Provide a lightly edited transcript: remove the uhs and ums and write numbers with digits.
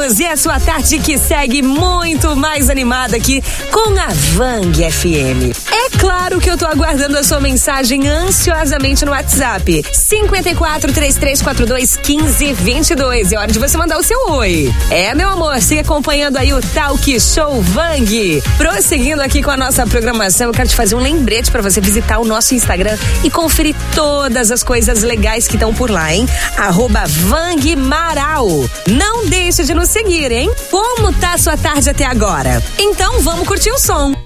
minutos e a sua tarde que segue muito mais animada aqui com a Vang FM. É claro que eu tô aguardando a sua mensagem ansiosamente no WhatsApp. 5433421522. É hora de você mandar o seu oi. Meu amor, siga acompanhando aí o Talk Show Vang. Prosseguindo aqui com a nossa programação, eu quero te fazer um lembrete pra você visitar o nosso Instagram e conferir todas as coisas legais que estão por lá, hein? @VangMaral. Não deixe de nos seguir, hein? Como tá a sua tarde até agora? Então vamos curtir o som.